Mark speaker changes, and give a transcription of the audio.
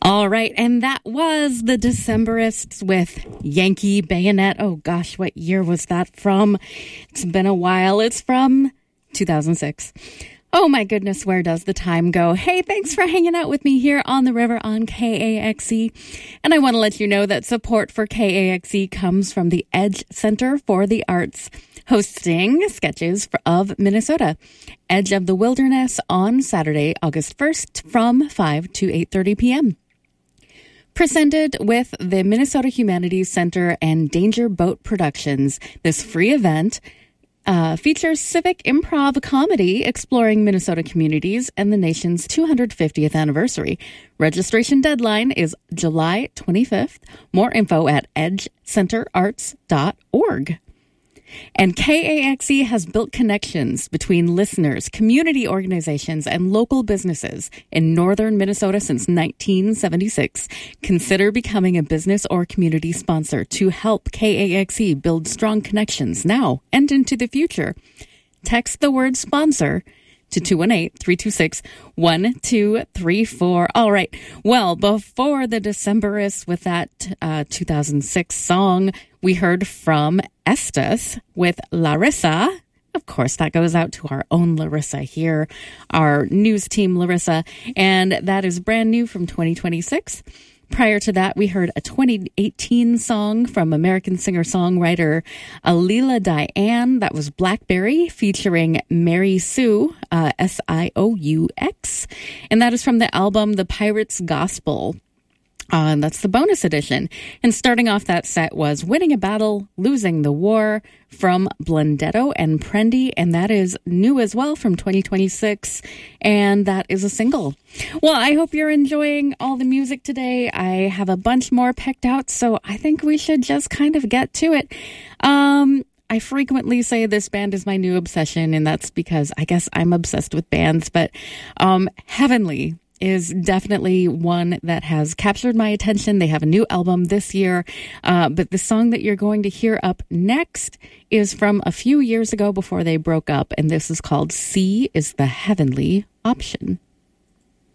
Speaker 1: All right, and that was the Decemberists with Yankee Bayonet. Oh gosh, what year was that from? It's been a while. It's from 2006. Oh my goodness, where does the time go? Hey, thanks for hanging out with me here on the river on KAXE. And I want to let you know that support for KAXE comes from the Edge Center for the Arts, hosting Sketches of Minnesota, Edge of the Wilderness on Saturday, August 1st from 5 to 8:30 p.m. Presented with the Minnesota Humanities Center and Danger Boat Productions, this free event features civic improv comedy exploring Minnesota communities and the nation's 250th anniversary. Registration deadline is July 25th. More info at edgecenterarts.org. And KAXE has built connections between listeners, community organizations, and local businesses in northern Minnesota since 1976. Consider becoming a business or community sponsor to help KAXE build strong connections now and into the future. Text the word sponsor to 218-326-1234. All right. Well, before the Decemberists with that 2006 song, we heard from Estes with Larissa. Of course, that goes out to our own Larissa here, our news team Larissa, and that is brand new from 2026. Prior to that, we heard a 2018 song from American singer-songwriter Alila Diane. That was Blackberry, featuring Mary Sue, Sioux. And that is from the album The Pirate's Gospel. That's the bonus edition. And starting off that set was Winning a Battle, Losing the War from Blendetto and Prendy. And that is new as well from 2026. And that is a single. Well, I hope you're enjoying all the music today. I have a bunch more picked out, so I think we should just kind of get to it. I frequently say this band is my new obsession, and that's because I guess I'm obsessed with bands. But Heavenly is definitely one that has captured my attention. They have a new album this year, but the song that you're going to hear up next is from a few years ago before they broke up, and this is called C is the Heavenly Option.